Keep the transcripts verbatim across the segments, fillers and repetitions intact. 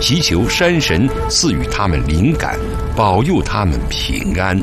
祈求山神赐予他们灵感，保佑他们平安。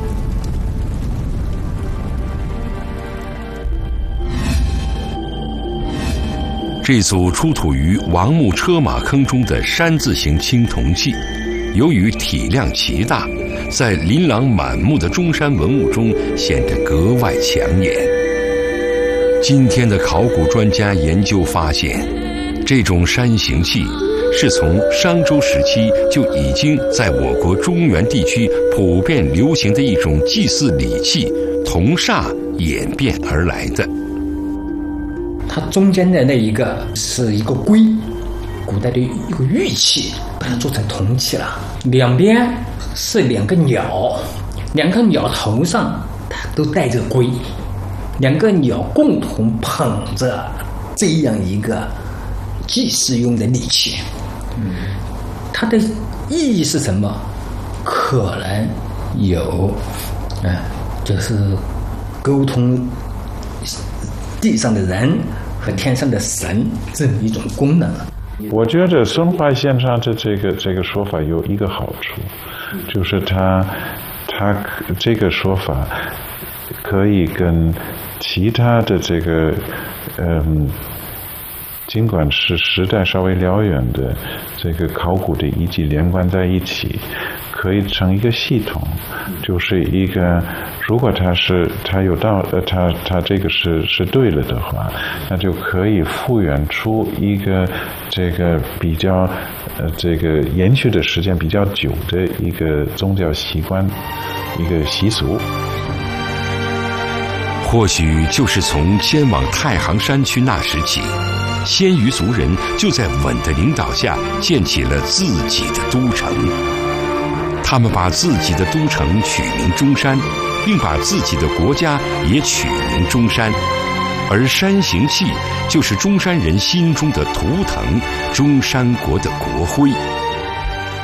这组出土于王墓车马坑中的山字形青铜器，由于体量奇大，在琳琅满目的中山文物中显得格外抢眼。今天的考古专家研究发现，这种山形器是从商周时期就已经在我国中原地区普遍流行的一种祭祀礼器铜煞演变而来的。 它中间的那一个是一个龟，古代的一个玉器，把它做成铜器了。两边是两个鸟，两个鸟头上它都带着龟，两个鸟共同捧着这样一个祭祀用的礼器。嗯，它的意义是什么？可能有，啊、呃，就是沟通地上的人和天上的神这么一种功能。 我觉得孙怀先生的这个这个说法有一个好处，就是他他这个说法可以跟其他的这个嗯，尽管是时代稍微辽远的这个考古的遗迹连贯在一起，可以成一个系统，就是一个，如果它是它有道呃，它它这个是是对了的话，那就可以复原出一个这个比较呃这个延续的时间比较久的一个宗教习惯，一个习俗。 或许就是从迁往太行山区那时起，鲜于族人就在稳的领导下建起了自己的都城。他们把自己的都城取名中山，并把自己的国家也取名中山，而山形器就是中山人心中的图腾，中山国的国徽。